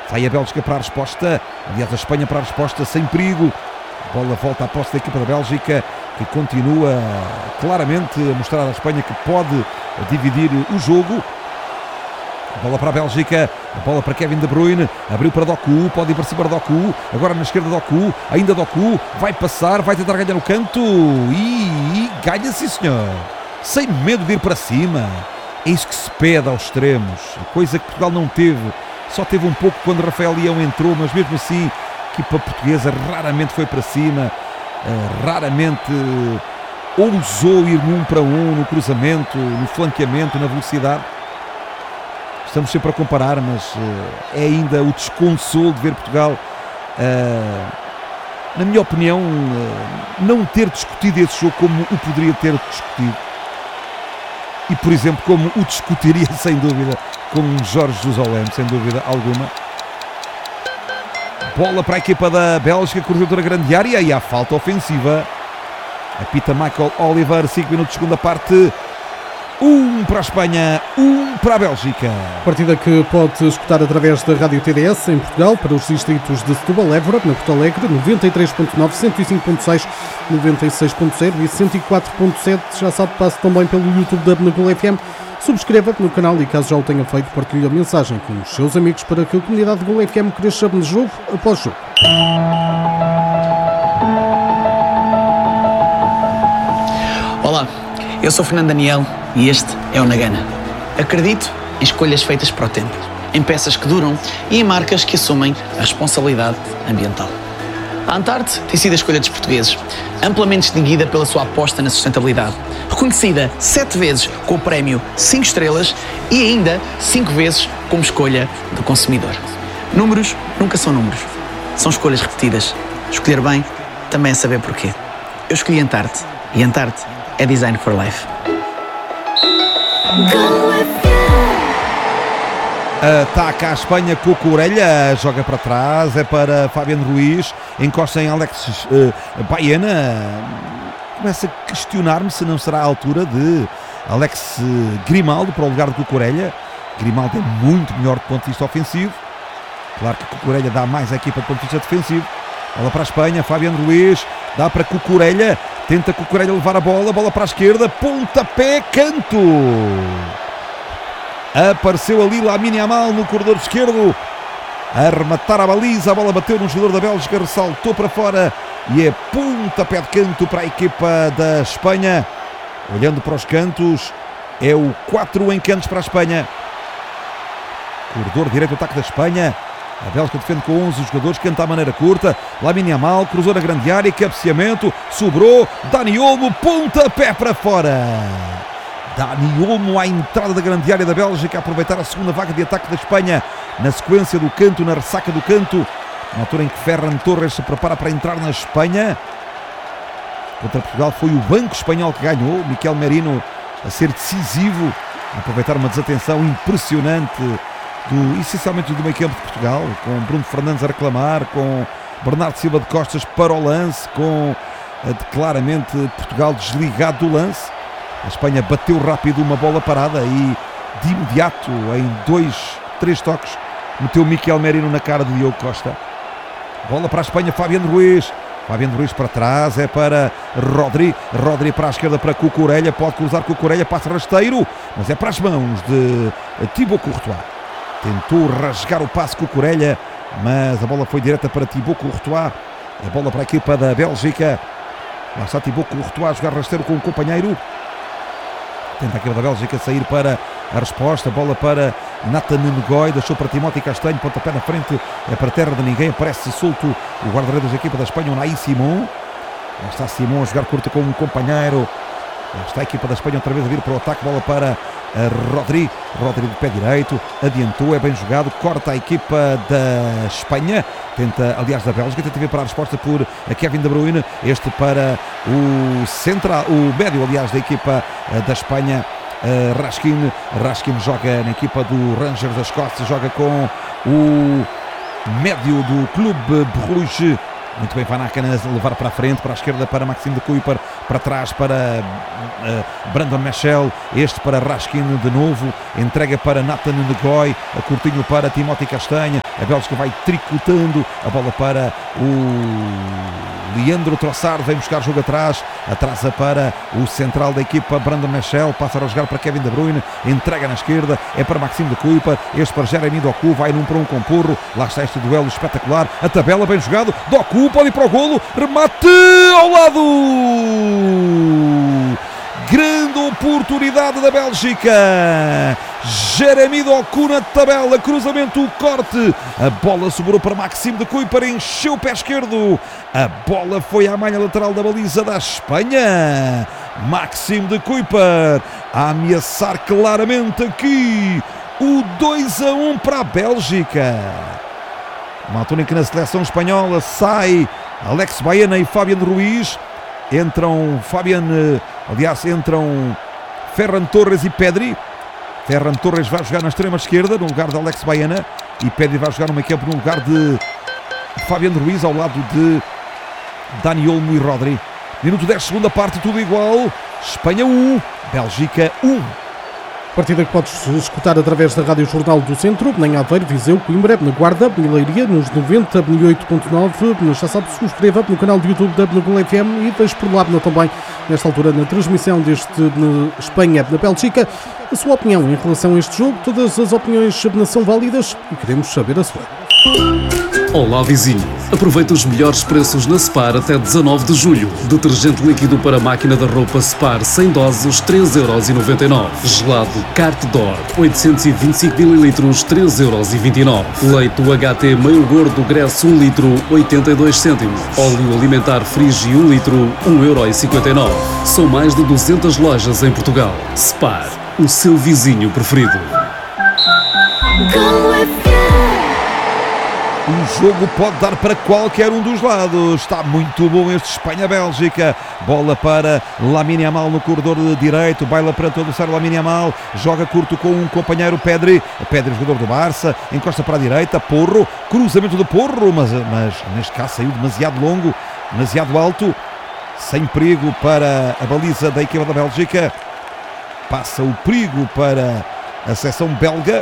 Sai a Bélgica para a resposta, aliás a Espanha para a resposta, sem perigo. A bola volta à posse da equipa da Bélgica, que continua claramente a mostrar à Espanha que pode dividir o jogo. A bola para a Bélgica, a bola para Kevin De Bruyne, abriu para Doku, pode ir para cima de Doku, agora na esquerda Doku, ainda Doku, vai passar, vai tentar ganhar no canto e ganha, sim senhor, sem medo de ir para cima. É isso que se pede aos extremos, coisa que Portugal não teve, só teve um pouco quando Rafael Leão entrou, mas mesmo assim a equipa portuguesa raramente foi para cima, raramente ousou ir no 1 para 1, no cruzamento, no flanqueamento, na velocidade. Estamos sempre a comparar, mas é ainda o desconsolo de ver Portugal, na minha opinião, não ter discutido esse jogo como o poderia ter discutido. E, por exemplo, como o discutiria, sem dúvida, com Jorge Jesus Olem, sem dúvida alguma. Bola para a equipa da Bélgica, cruzadora grande área e há falta ofensiva. Apita Michael Oliver, 5 minutos de segunda parte. 1 para a Espanha, 1 para a Bélgica. Partida que pode escutar através da Rádio TDS em Portugal, para os distritos de Setúbal, Évora, na Porto Alegre, 93.9, 105.6, 96.0 e 104.7. Já sabe, passe também pelo YouTube da Benagol FM. Subscreva no canal e, caso já o tenha feito, partilhe a mensagem com os seus amigos para que a comunidade de Gol FM cresça no jogo após jogo. Olá, eu sou Fernando Daniel e este é o Nagana. Acredito em escolhas feitas para o tempo, em peças que duram e em marcas que assumem a responsabilidade ambiental. A Antarte tem sido a escolha dos portugueses, amplamente distinguida pela sua aposta na sustentabilidade, reconhecida 7 vezes com o prémio 5 estrelas e ainda 5 vezes como escolha do consumidor. Números nunca são números, são escolhas repetidas. Escolher bem também é saber porquê. Eu escolhi Antarte e Antarte é Design for Life. Ataca a Espanha com a orelha, joga para trás, é para Fabián Ruiz, encosta em Alexis Baena. Começa a questionar-me se não será a altura de Alex Grimaldo para o lugar de Cucurella. Grimaldo é muito melhor do ponto de vista ofensivo, claro que Cucurella dá mais à equipa do ponto de vista defensivo. Bola para a Espanha, Fabián Ruiz, dá para Cucurella, tenta Cucurella levar a bola para a esquerda, pontapé, canto. Apareceu ali Lamine Yamal no corredor esquerdo, a rematar a baliza, a bola bateu no jogador da Bélgica, ressaltou para fora e é pontapé de canto para a equipa da Espanha. Olhando para os cantos, é o 4 em cantos para a Espanha. Corredor direito do ataque da Espanha. A Bélgica defende com 11 jogadores, canta a maneira curta. Lamine Yamal, cruzou na grande área, cabeceamento, sobrou. Dani Olmo, pontapé para fora. Dani Olmo à entrada da grande área da Bélgica, a aproveitar a segunda vaga de ataque da Espanha, na sequência do canto, na ressaca do canto, na altura em que Ferran Torres se prepara para entrar na Espanha. Contra Portugal foi o banco espanhol que ganhou, Miquel Merino a ser decisivo, a aproveitar uma desatenção impressionante essencialmente do meio campo de Portugal, com Bruno Fernandes a reclamar, com Bernardo Silva de costas para o lance, com claramente Portugal desligado do lance. A Espanha bateu rápido uma bola parada e de imediato, em 2-3 toques, meteu Miquel Merino na cara de Diogo Costa. Bola para a Espanha, Fabián Ruiz para trás, é para Rodri para a esquerda para Cucurella, pode cruzar Cucurella, passa rasteiro, mas é para as mãos de Thibaut Courtois. Tentou rasgar o passe Cucurella, mas a bola foi direta para Thibaut Courtois. A bola para a equipa da Bélgica. Lá está Thibaut Courtois a jogar rasteiro com o companheiro. Tenta a equipa da Bélgica sair para a resposta. Bola para Nathan Ngoy, deixou para Timóteo Castanho, pontapé na frente, é para terra de ninguém. Aparece solto o guarda-redes da equipa da Espanha, Unai Simon. Lá está Simon a jogar curto com um companheiro. Lá está a equipa da Espanha outra vez a vir para o ataque. Bola para Rodri de pé direito, adiantou, é bem jogado, corta a equipa da Espanha, tenta, aliás da Bélgica, tenta vir para a resposta por Kevin De Bruyne, este para o central, o médio aliás da equipa da Espanha, Raskin joga na equipa do Rangers da Escócia, joga com o médio do Clube Bruges. Muito bem, Van Aken a levar para a frente, para a esquerda para Maxime de Kuiper, para trás para Brandon Michel, este para Raskin de novo, entrega para Nathan Ngoy, a curtinho para Timóteo Castanha, a Bélgica vai tricotando, a bola para o Leandro Trossard, vem buscar jogo atrás, atrasa para o central da equipa Brandon Michel, passa a jogar para Kevin De Bruyne, entrega na esquerda, é para Maxime de Cuyper, este para Jeremy Doku, vai num para um com Porro, lá está este duelo espetacular, a tabela bem jogado, Doku pode ir para o golo, remate ao lado, grande oportunidade da Bélgica, Jeremy Doku na tabela, cruzamento, corte, a bola sobrou para Maxime de Cuyper, encheu o pé esquerdo, a bola foi à malha lateral da baliza da Espanha, Maxime de Cuyper a ameaçar claramente aqui o 2-1 para a Bélgica. Uma altura em que na seleção espanhola sai Alex Baena e Fabián Ruiz, entram Ferran Torres e Pedri. Ferran Torres vai jogar na extrema esquerda no lugar de Alex Baena e Pedri vai jogar no meio campo no lugar de Fabián Ruiz ao lado de Dani Olmo e Rodri. Minuto 10, segunda parte, tudo igual. Espanha 1, Bélgica 1. Partida que podes escutar através da Rádio Jornal do Centro, em Aveiro, Viseu, Coimbra, na Guarda, em Leiria, nos 98.9, já sabe, subscreva no canal do YouTube da Google FM e deixe por lá também, nesta altura, na transmissão deste Espanha na Bélgica, a sua opinião em relação a este jogo. Todas as opiniões são válidas e queremos saber a sua. Olá vizinho, aproveita os melhores preços na Spar até 19 de julho. Detergente líquido para máquina da roupa Spar 100 doses 3,99€. Gelado Carte d'Or 825ml 3,29€. Leite UHT meio gordo Gresso 1 litro 82 cêntimos. Óleo alimentar Frigi 1 litro 1,59€. São mais de 200 lojas em Portugal. Spar, o seu vizinho preferido. O jogo pode dar para qualquer um dos lados. Está muito bom este Espanha-Bélgica. Bola para Lamine Yamal no corredor direito. Baila para todo o Sérgio Lamine Yamal. Joga curto com um companheiro Pedri. Pedri, jogador do Barça. Encosta para a direita. Porro. Cruzamento de Porro. Mas neste caso saiu demasiado longo. Demasiado alto. Sem perigo para a baliza da equipa da Bélgica. Passa o perigo para a seleção belga.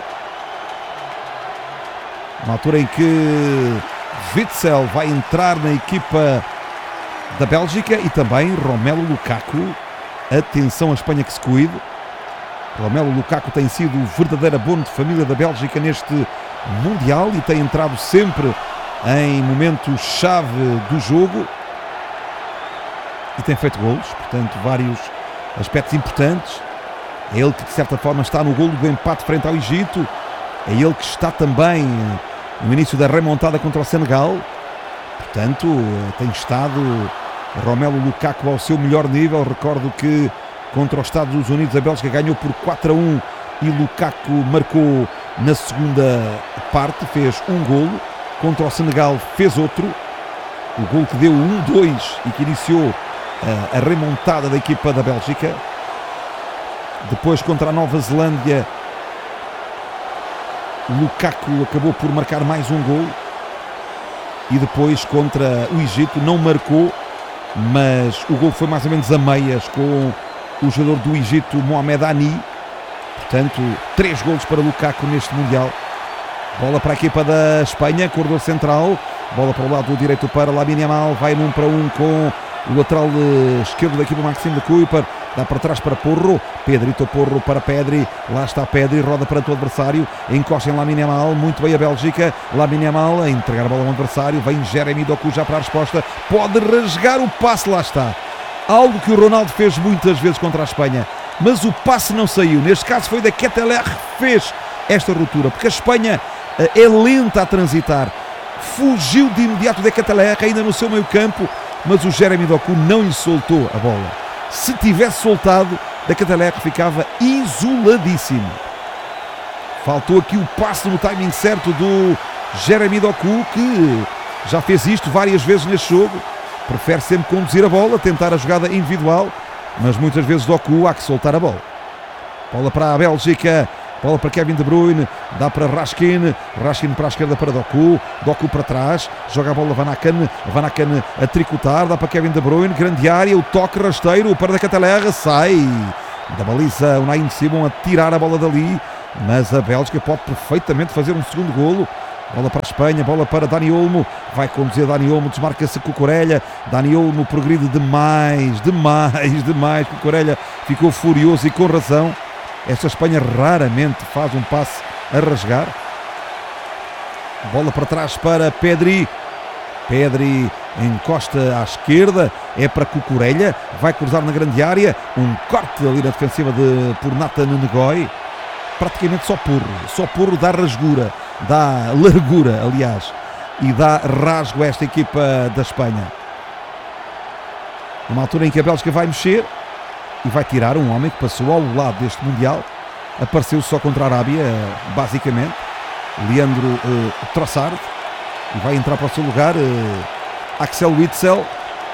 Uma altura em que Witsel vai entrar na equipa da Bélgica e também Romelu Lukaku. Atenção à Espanha que se cuide. Romelu Lukaku tem sido o verdadeiro abono de família da Bélgica neste Mundial e tem entrado sempre em momentos-chave do jogo e tem feito golos, portanto vários aspectos importantes. É ele que de certa forma está no golo do empate frente ao Egito. É ele que está também no início da remontada contra o Senegal. Portanto, tem estado Romelu Lukaku ao seu melhor nível. Recordo que contra os Estados Unidos a Bélgica ganhou por 4-1 e Lukaku marcou na segunda parte, fez um golo. Contra o Senegal fez outro. O golo que deu 1-2 e que iniciou a remontada da equipa da Bélgica. Depois contra a Nova Zelândia, Lukaku acabou por marcar mais um gol e depois contra o Egito não marcou, mas o gol foi mais ou menos a meias com o jogador do Egito, Mohamed Ani. Portanto, 3 golos para Lukaku neste Mundial. Bola para a equipa da Espanha, corredor central, bola para o lado direito para Lamine Yamal, vai num para um com o lateral esquerdo da equipa Maxime de Cuyper, dá para trás para Porro, Pedrito Porro para Pedri, lá está Pedri, roda para o adversário, encosta em Lamine Yamal, muito bem a Bélgica, Lamine Yamal a entregar a bola ao adversário, vem Jeremy Doku já para a resposta, pode rasgar o passe, lá está, algo que o Ronaldo fez muitas vezes contra a Espanha, mas o passe não saiu, neste caso foi da Ketelaere que fez esta ruptura, porque a Espanha é lenta a transitar, fugiu de imediato da Ketelaere ainda no seu meio campo, mas o Jeremy Doku não lhe soltou a bola. Se tivesse soltado, da Ketelaere ficava isoladíssimo. Faltou aqui o passe no timing certo do Jeremy Doku, que já fez isto várias vezes neste jogo. Prefere sempre conduzir a bola, tentar a jogada individual, mas muitas vezes Doku há que soltar a bola. Bola para a Bélgica, Bola para Kevin De Bruyne, dá para Raskin para a esquerda para Doku para trás, joga a bola Van Aken a tricotar, dá para Kevin De Bruyne, grande área, o toque rasteiro para da Catalerra, sai da baliza o Naim Simon a tirar a bola dali, mas a Bélgica pode perfeitamente fazer um segundo golo. Bola para a Espanha, bola para Dani Olmo, vai conduzir Dani Olmo, desmarca-se Cucurella, Dani Olmo progride demais, Cucurella ficou furioso e com razão. Esta Espanha raramente faz um passe a rasgar. Bola para trás para Pedri encosta à esquerda, é para Cucurella, vai cruzar na grande área, um corte ali na defensiva por Nathan Ngoy, praticamente só porro dá rasgura, dá largura, aliás, e dá rasgo a esta equipa da Espanha. Numa altura em que a Bélgica vai mexer e vai tirar um homem que passou ao lado deste Mundial, apareceu só contra a Arábia, basicamente, Leandro Trossard, e vai entrar para o seu lugar Axel Witsel.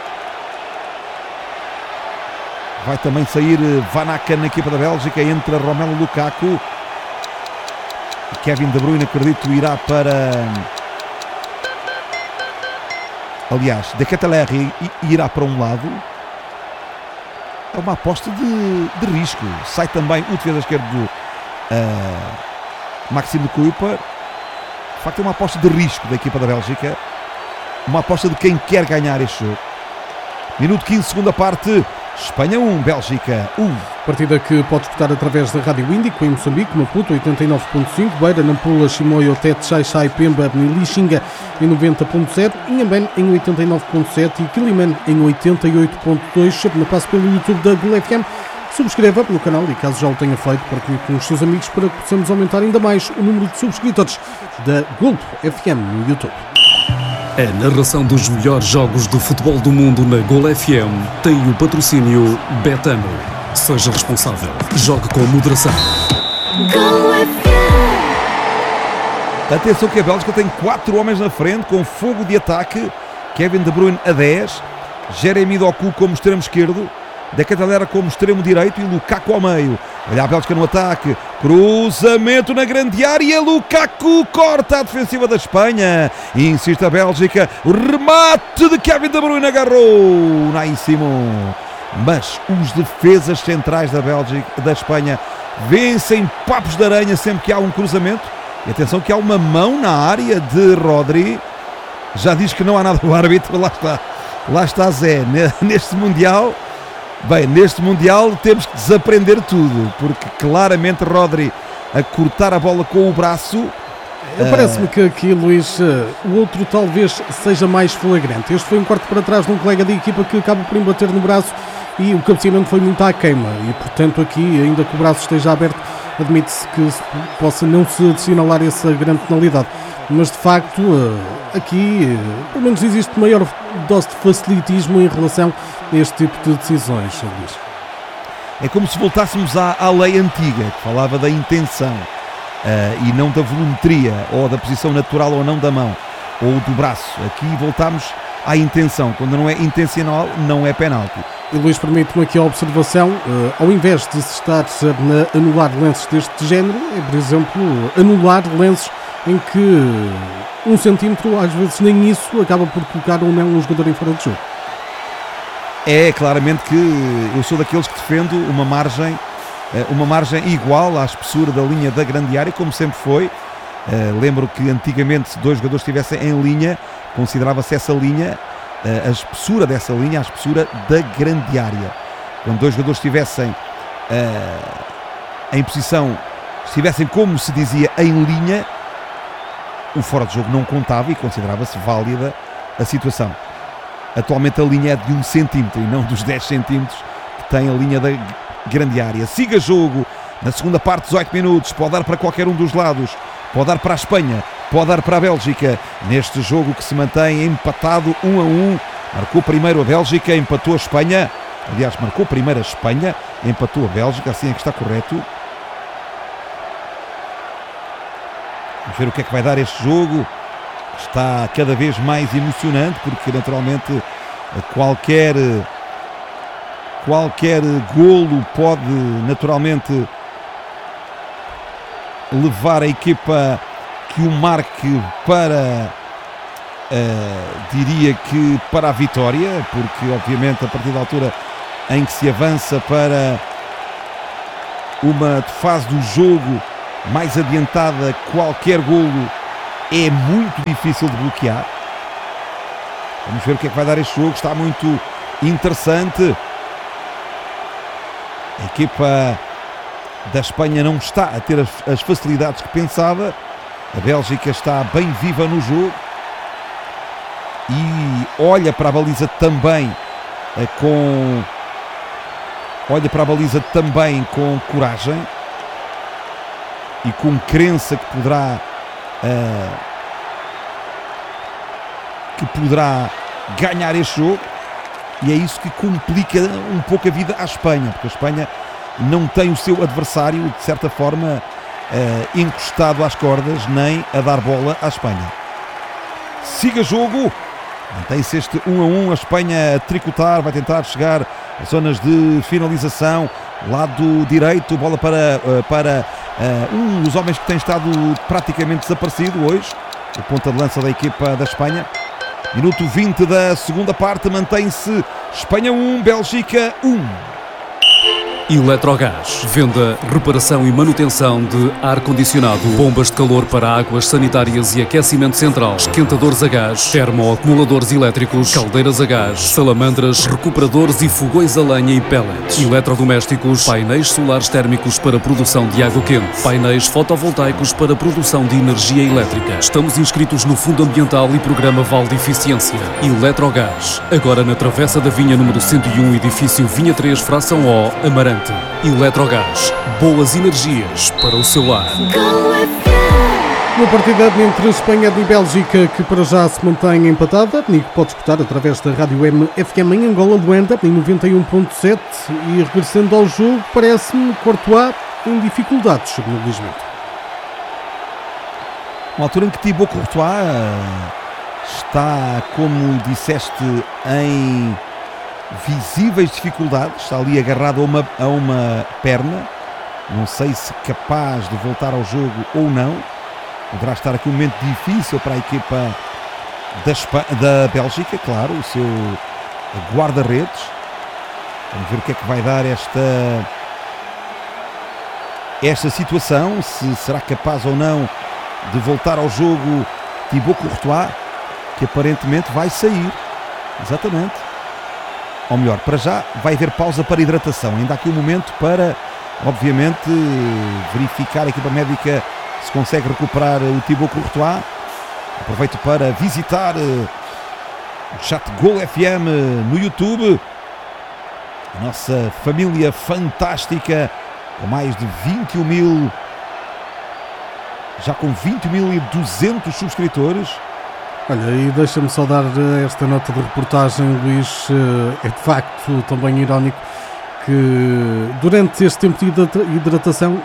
Vai também sair Van Aken na equipa da Bélgica, entra Romelu Lukaku. Kevin De Bruyne, acredito, irá para... Aliás, De Ketelaere irá para um lado. É uma aposta de risco. Sai também o defesa esquerdo Maxime de Kuyper. De facto é uma aposta de risco da equipa da Bélgica. Uma aposta de quem quer ganhar este jogo. Minuto 15, segunda parte. Espanha 1, Bélgica 1. Partida que pode escutar através da Rádio Índico em Moçambique, Maputo 89.5, Beira, Nampula, Chimoio, Tete, Xai-Xai, Pemba, Lixinga em 90.0, Inhambane em 89.7 e Quilimane em 88.2. Na passo pelo YouTube da Gol FM. Subscreva no canal e caso já o tenha feito, partilhe com os seus amigos para que possamos aumentar ainda mais o número de subscritores da Gol FM no YouTube. A narração dos melhores jogos de futebol do mundo na Gol FM tem o patrocínio Betano. Seja responsável. Jogue com moderação. Gol FM. Atenção que a Bélgica tem 4 homens na frente com fogo de ataque. Kevin De Bruyne a 10, Jeremy Doku como extremo esquerdo, De Ketelaere como extremo direito e Lukaku ao meio. Olha a Bélgica no ataque, cruzamento na grande área, Lukaku corta a defensiva da Espanha e insiste a Bélgica, o remate de Kevin De Bruyne, agarrou Naim Simon, mas os defesas centrais da Bélgica, da Espanha, vencem papos de aranha sempre que há um cruzamento. E atenção que há uma mão na área de Rodri, já diz que não há nada do árbitro, lá está Zé, neste Mundial. Bem, neste Mundial temos que desaprender tudo, porque claramente Rodri a cortar a bola com o braço. Parece-me que aqui, Luís, o outro talvez seja mais flagrante. Este foi um corte para trás de um colega de equipa que acaba por embater no braço e o cabeceamento foi muito à queima. E, portanto, aqui, ainda que o braço esteja aberto, admite-se que possa não se assinalar essa grande penalidade. Mas, de facto, aqui, pelo menos existe maior dose de facilitismo em relação a este tipo de decisões, Luís. É como se voltássemos à lei antiga, que falava da intenção e não da volumetria, ou da posição natural ou não da mão, ou do braço. Aqui voltamos à intenção. Quando não é intencional, não é penalti. E Luís, permite-me aqui a observação, ao invés de se estar a anular lances deste género, é, por exemplo, anular lances em que 1 centímetro, às vezes nem isso, acaba por colocar ou não um jogador em fora de jogo. É claramente que eu sou daqueles que defendo uma margem igual à espessura da linha da grande área, como sempre foi. Lembro que antigamente, se 2 jogadores estivessem em linha, considerava-se essa linha, a espessura dessa linha, a espessura da grande área. Quando 2 jogadores estivessem em posição, estivessem, como se dizia, em linha, o fora de jogo não contava e considerava-se válida a situação. Atualmente a linha é de 1 centímetro e não dos 10 centímetros que tem a linha da grande área. Siga jogo na segunda parte, 18 minutos, pode dar para qualquer um dos lados, pode dar para a Espanha, pode dar para a Bélgica, neste jogo que se mantém empatado 1-1. Marcou primeiro a Bélgica, empatou a Espanha, aliás marcou primeiro a Espanha, empatou a Bélgica, assim é que está correto. Vamos ver o que é que vai dar este jogo. Está cada vez mais emocionante, porque naturalmente qualquer golo pode naturalmente levar a equipa que o marque para, diria que para a vitória, porque obviamente a partir da altura em que se avança para uma fase do jogo mais adiantada, qualquer golo é muito difícil de bloquear. Vamos ver o que é que vai dar este jogo, está muito interessante. A equipa da Espanha não está a ter as facilidades que pensava. A Bélgica está bem viva no jogo e olha para a baliza também com coragem e com crença que poderá ganhar este jogo, e é isso que complica um pouco a vida à Espanha, porque a Espanha não tem o seu adversário de certa forma encostado às cordas, nem a dar bola à Espanha. Siga jogo, mantém-se este 1-1, a Espanha a tricotar, vai tentar chegar às zonas de finalização, lado direito, bola para um dos homens que tem estado praticamente desaparecido hoje, o ponta de lança da equipa da Espanha. Minuto 20 da segunda parte, mantém-se Espanha 1, Bélgica 1. Eletrogás. Venda, reparação e manutenção de ar-condicionado, bombas de calor para águas sanitárias e aquecimento central, esquentadores a gás, termoacumuladores elétricos, caldeiras a gás, salamandras, recuperadores e fogões a lenha e pellets, eletrodomésticos, painéis solares térmicos para produção de água quente, painéis fotovoltaicos para produção de energia elétrica. Estamos inscritos no Fundo Ambiental e Programa Vale de Eficiência. Eletrogás. Agora na Travessa da Vinha número 101, edifício Vinha 3, fração O, Amarante. Eletrogás, boas energias para o seu lar. Uma partida entre Espanha e Bélgica que para já se mantém empatada e que pode escutar através da Rádio FM em Angola, Luanda, em 91.7, e regressando ao jogo, parece-me Courtois em dificuldades, segundo diz muito. Uma altura em que Thibaut Courtois está, como disseste, em visíveis dificuldades, está ali agarrado a uma perna, não sei se capaz de voltar ao jogo ou não. Poderá estar aqui um momento difícil para a equipa da Bélgica, claro, o seu guarda-redes. Vamos ver o que é que vai dar esta situação, se será capaz ou não de voltar ao jogo Thibaut Courtois, que aparentemente vai sair, exatamente. Ou melhor, para já vai haver pausa para hidratação. Ainda há aqui um momento para, obviamente, verificar a equipa médica se consegue recuperar o Thibaut Courtois. Aproveito para visitar o chat Gol FM no YouTube. A nossa família fantástica, com mais de 21 mil, já com 21.200 subscritores. Olha, e deixa-me só dar esta nota de reportagem, Luís. É de facto também irónico que durante este tempo de hidratação,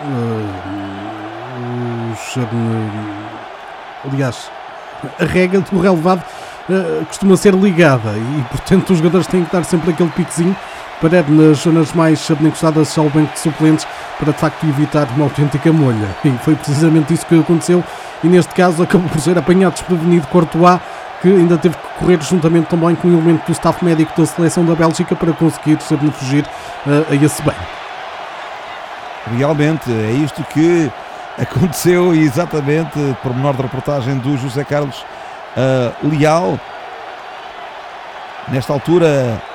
a regra do relevado costuma ser ligada e, portanto, os jogadores têm que dar sempre aquele piquezinho para nas zonas mais encostadas ao banco de suplentes para, de facto, evitar uma autêntica molha. E foi precisamente isso que aconteceu. E neste caso acabou por ser apanhado desprevenido Courtois, que ainda teve que correr juntamente também com o elemento do staff médico da seleção da Bélgica para conseguir fugir a esse bem. Realmente é isto que aconteceu, exatamente, pormenor da reportagem do José Carlos Leal. Nesta altura